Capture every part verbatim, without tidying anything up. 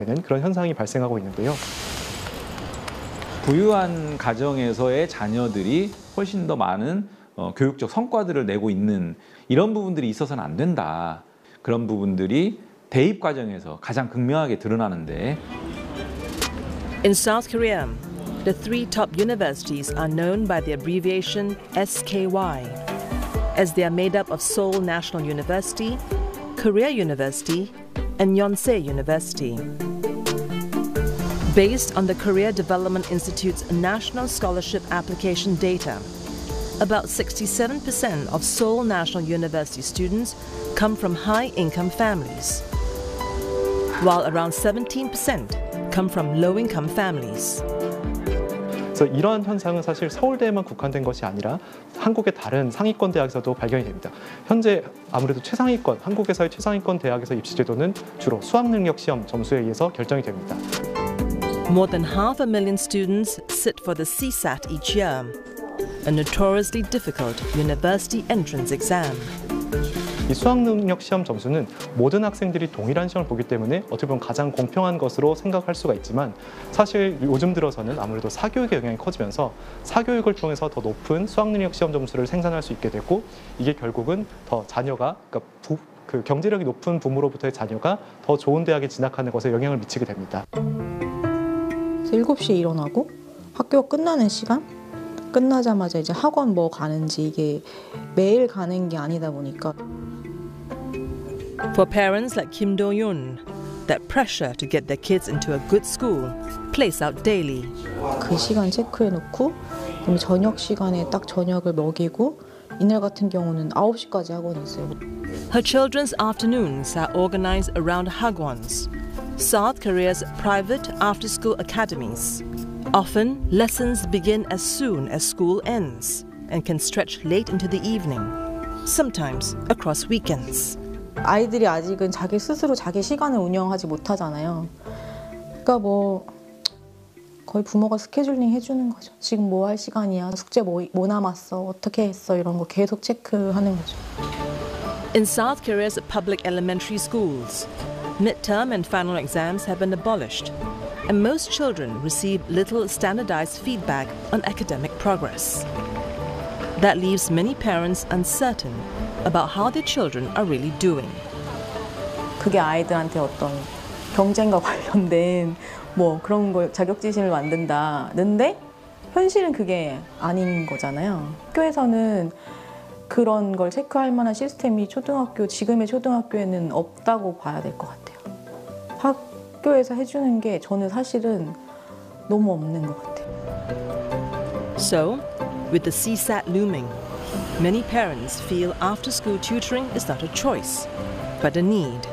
되는 그런 현상이 발생하고 있는데요. 부유한 가정에서의 자녀들이 훨씬 더 많은 어, 교육적 성과들을 내고 있는 이런 부분들이 있어서는 안 된다. 그런 부분들이 대입 과정에서 가장 극명하게 드러나는데. In South Korea, the three top universities are known by the abbreviation S K Y, as they are made up of Seoul National University, Korea University, and Yonsei University. Based on the Korea Development Institute's national scholarship application data, about sixty-seven percent of Seoul National University students come from high-income families, while around seventeen percent come from low-income families. 그래서 이러한 현상은 사실 서울대에만 국한된 것이 아니라 한국의 다른 상위권 대학에서도 발견이 됩니다. 현재 아무래도 최상위권, 한국에서의 최상위권 대학에서 입시 제도는 주로 수학 능력 시험 점수에 의해서 결정이 됩니다. More than half a million students sit for the C SAT each year, a notoriously difficult university entrance exam. 이 수학 능력 시험 점수는 모든 학생들이 동일한 시험을 보기 때문에 어떻게 보면 가장 공평한 것으로 생각할 수가 있지만 사실 요즘 들어서는 아무래도 사교육의 영향이 커지면서 사교육을 통해서 더 높은 수학 능력 시험 점수를 생산할 수 있게 되고 이게 결국은 더 자녀가 그러니까 부, 그 경제력이 높은 부모로부터의 자녀가 더 좋은 대학에 진학하는 것에 영향을 미치게 됩니다. 일곱 시에 일어나고 학교가 끝나는 시간? 끝나자마자 이제 학원 뭐 가는지 이게 매일 가는 게 아니다 보니까 For parents like Kim Do-yoon, that pressure to get their kids into a good school plays out daily. 그 시간 체크해놓고 그다음에 저녁 시간에 딱 저녁을 먹이고 이날 같은 경우는 아홉 시까지 학원이 있어요. Her children's afternoons are organized around hagwons, South Korea's private after-school academies. Often, lessons begin as soon as school ends and can stretch late into the evening, sometimes across weekends. 아이들이 아직은 자기 스스로 자기 시간을 운영하지 못하잖아요. 그러니까 뭐 거의 부모가 스케줄링 해주는 거죠. 지금 뭐 할 시간이야, 숙제 뭐, 뭐 남았어, 어떻게 했어 이런 거 계속 체크하는 거죠. In South Korea's public elementary schools, midterm and final exams have been abolished, and most children receive little standardized feedback on academic progress. That leaves many parents uncertain about how their children are really doing. 그게 아이들한테 어떤 경쟁과 관련된 뭐 그런 거 자격지심을 만든다는데 현실은 그게 아닌 거잖아요. 학교에서는 그런 걸 체크할 만한 시스템이 초등학교, 지금의 초등학교에는 없다고 봐야 될 것 같아요. 학교에서 해주는 게 저는 사실은 너무 없는 것 같아요. So, with the C SAT looming, many parents feel after-school tutoring is not a choice, but a need.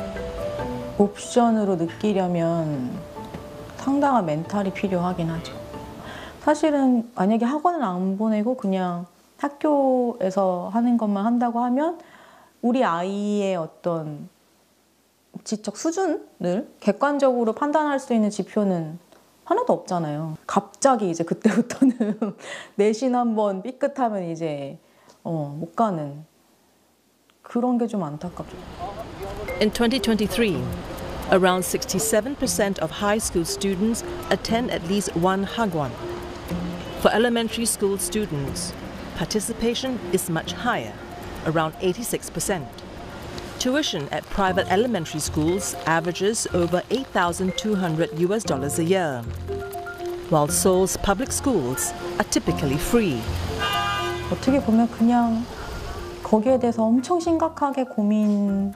옵션으로 느끼려면 상당한 멘탈이 필요하긴 하죠. 사실은 만약에 학원을 안 보내고 그냥 학교에서 하는 것만 한다고 하면 우리 아이의 어떤 지적 수준을 객관적으로 판단할 수 있는 지표는 하나도 없잖아요. 갑자기 이제 그때부터는 내신 한번 삐끗하면 이제 어, 못 가는 그런 게 좀 안타깝죠. In twenty twenty-three, around sixty-seven percent of high school students attend at least one hagwon. For elementary school students, participation is much higher, around eighty-six percent. Tuition at private elementary schools averages over eight thousand two hundred U S dollars a year, while Seoul's public schools are typically free. 어떻게 보면 그냥 거기에 대해서 엄청 심각하게 고민하지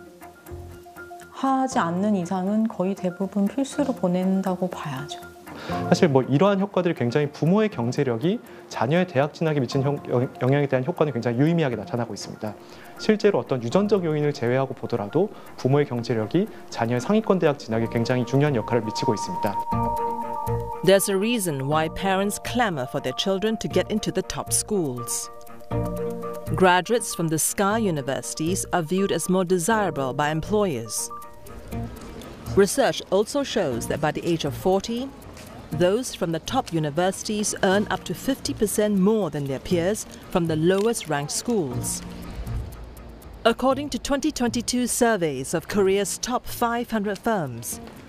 않는 이상은 거의 대부분 필수로 보낸다고 봐야죠. 사실 뭐 이러한 효과들이 굉장히 부모의 경제력이 자녀의 대학 진학에 미친 영향에 대한 효과는 굉장히 유의미하게 나타나고 있습니다. 실제로 어떤 유전적 요인을 제외하고 보더라도 부모의 경제력이 자녀의 상위권 대학 진학에 굉장히 중요한 역할을 미치고 있습니다. There's a reason why parents clamor for their children to get into the top schools. Graduates from the SKA universities are viewed as more desirable by employers. Research also shows that by the age of forty, those from the top universities earn up to fifty percent more than their peers from the lowest ranked schools. According to twenty twenty-two surveys of Korea's top five hundred firms,